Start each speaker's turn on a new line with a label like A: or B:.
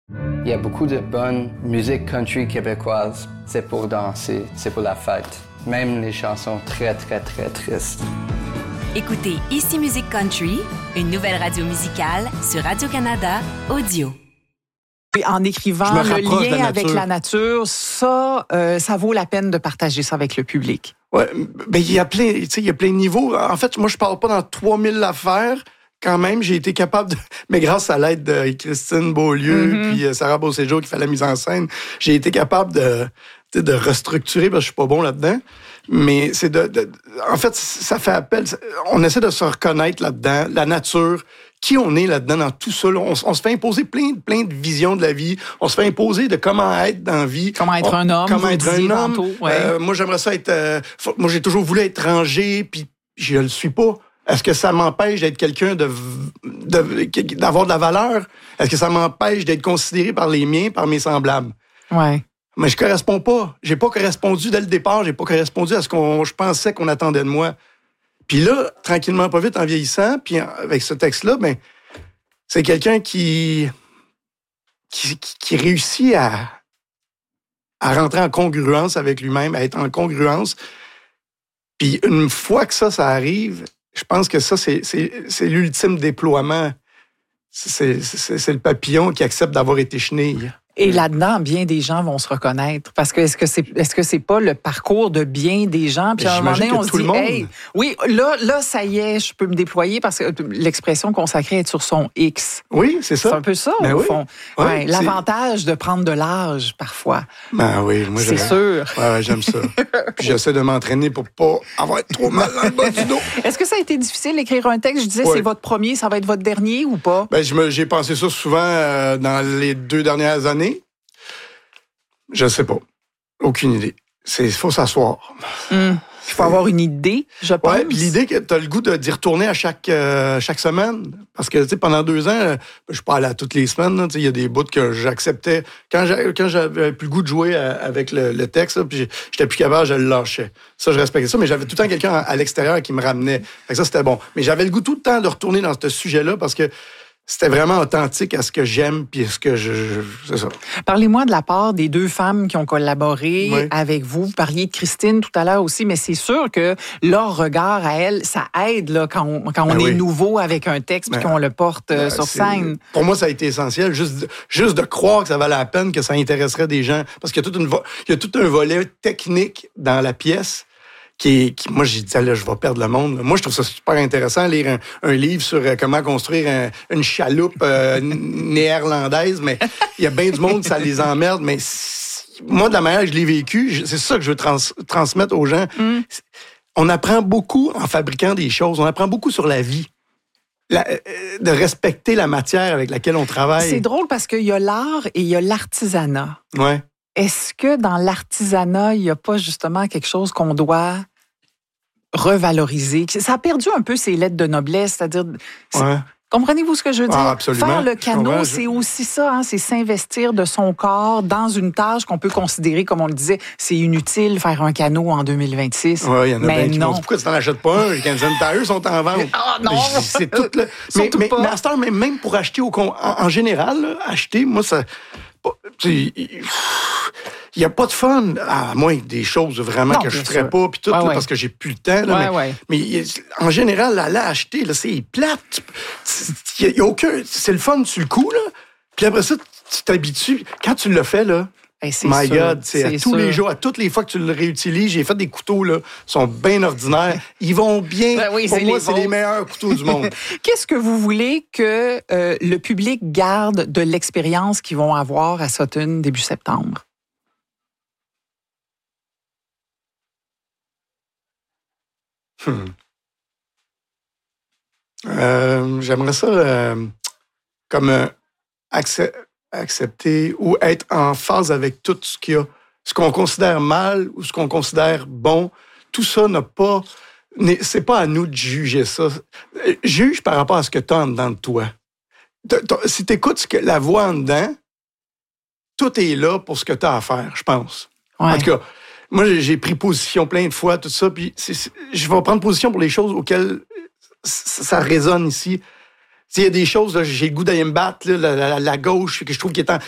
A: Il y a beaucoup de bonne musique country québécoise. C'est pour danser, c'est pour la fête. Même les chansons très, très, très tristes.
B: Écoutez Ici Musique Country, une nouvelle radio musicale sur Radio-Canada Audio.
C: En écrivant le lien avec la nature, ça vaut la peine de partager ça avec le public.
D: Ouais, ben il y a plein de niveaux. En fait, moi, je parle pas dans 3000 affaires. Quand même, j'ai été capable de... Mais grâce à l'aide de Christine Beaulieu puis Sarah Beauséjour qui fait la mise en scène, j'ai été capable de restructurer, parce que je suis pas bon là-dedans. Mais c'est en fait, ça fait appel... On essaie de se reconnaître là-dedans, la nature, qui on est là-dedans, dans tout ça. Là. On se fait imposer plein de visions de la vie. On se fait imposer de comment être dans la vie.
C: Comment être un homme.
D: Comment être un homme.
C: Tantôt, ouais.
D: Moi, j'aimerais ça être... moi, j'ai toujours voulu être rangé, puis je le suis pas. Est-ce que ça m'empêche d'être quelqu'un d'avoir de la valeur? Est-ce que ça m'empêche d'être considéré par les miens, par mes semblables?
C: Ouais.
D: Mais je corresponds pas. J'ai pas correspondu dès le départ. J'ai pas correspondu à ce que je pensais qu'on attendait de moi. Puis là, tranquillement, pas vite, en vieillissant, puis avec ce texte-là, ben, c'est quelqu'un qui réussit à rentrer en congruence avec lui-même, à être en congruence. Puis une fois que ça arrive, je pense que ça, c'est l'ultime déploiement. C'est le papillon qui accepte d'avoir été chenille.
C: Et là-dedans, bien des gens vont se reconnaître. Parce que est-ce que c'est pas le parcours de bien des gens? Puis à un moment donné, on se dit, hey, oui, là, ça y est, je peux me déployer parce que l'expression consacrée est sur son X.
D: Oui, c'est ça.
C: C'est un peu ça, au fond. Ouais, l'avantage de prendre de l'âge, parfois.
D: Ben oui, moi,
C: c'est sûr.
D: Ouais, j'aime ça. Puis j'essaie de m'entraîner pour pas avoir trop mal dans le bas du dos.
C: Est-ce que ça a été difficile d'écrire un texte? Je disais, c'est votre premier, ça va être votre dernier ou pas?
D: Ben, j'ai pensé ça souvent dans les 2 dernières années. Je sais pas. Aucune idée. Il faut s'asseoir.
C: Il faut avoir une idée, je pense.
D: Oui, puis l'idée que tu as le goût d'y retourner à chaque semaine. Parce que, tu sais, pendant 2 ans, je suis pas allé à toutes les semaines. Il y a des bouts que j'acceptais. Quand j'avais plus le goût de jouer avec le texte, puis j'étais plus capable, je le lâchais. Ça, je respectais ça, mais j'avais tout le temps quelqu'un à l'extérieur qui me ramenait. Fait que ça, c'était bon. Mais j'avais le goût tout le temps de retourner dans ce sujet-là parce que c'était vraiment authentique à ce que j'aime puis ce que c'est ça.
C: Parlez-moi de la part des 2 femmes qui ont collaboré avec vous. Vous parliez de Christine tout à l'heure aussi, mais c'est sûr que leur regard à elle, ça aide là, quand on est nouveau avec un texte puis qu'on le porte sur scène.
D: Pour moi, ça a été essentiel. Juste de croire que ça valait la peine, que ça intéresserait des gens. Parce qu'il y a tout un volet technique dans la pièce. Moi, j'ai dit, là, je vais perdre le monde. Moi, je trouve ça super intéressant, lire un livre sur comment construire une chaloupe néerlandaise, mais il y a bien du monde, ça les emmerde. Mais moi, de la manière que je l'ai vécu, c'est ça que je veux transmettre aux gens. On apprend beaucoup en fabriquant des choses. On apprend beaucoup sur la vie. De respecter la matière avec laquelle on travaille.
C: C'est drôle parce qu'il y a l'art et il y a l'artisanat.
D: Ouais.
C: Est-ce que dans l'artisanat, il n'y a pas justement quelque chose qu'on doit revaloriser? Ça a perdu un peu ses lettres de noblesse, c'est-à-dire... Comprenez-vous ce que je veux dire?
D: Absolument.
C: Faire le canot, c'est aussi ça, hein, c'est s'investir de son corps dans une tâche qu'on peut considérer, comme on le disait, c'est inutile faire un canot en 2026.
D: Oui, il y en a
C: mais
D: bien qui pourquoi tu n'en achètes pas un? Les Canadian Tire sont en vente.
C: Ah non!
D: C'est tout le... Mais à ce temps, même pour acheter en général, là, acheter, moi, ça... Il n'y a pas de fun, à moins des choses vraiment que je ne ferais pas, puis tout, parce que j'ai plus le temps. Là, mais en général, aller acheter, là, c'est plate. Il y a aucun... C'est le fun sur le coup, là. Puis après ça, tu t'habitues. Quand tu le fais, là, my God, c'est à tous les jours, à toutes les fois que tu le réutilises, j'ai fait des couteaux, là, sont bien ordinaires. Ils vont bien. Pour moi, c'est les meilleurs couteaux du monde.
C: Qu'est-ce que vous voulez que le public garde de l'expérience qu'ils vont avoir à Sutton début septembre?
D: J'aimerais ça comme accepter ou être en phase avec tout ce qu'il y a. Ce qu'on considère mal ou ce qu'on considère bon, tout ça n'a pas... C'est pas à nous de juger ça. Juge par rapport à ce que tu as en dedans de toi. Si tu écoutes la voix en dedans, tout est là pour ce que tu as à faire, je pense. En tout cas, moi, j'ai pris position plein de fois, tout ça, puis je vais prendre position pour les choses auxquelles ça résonne ici. Il y a des choses, là, j'ai le goût d'aller me battre, là, la gauche, que je trouve qu'il est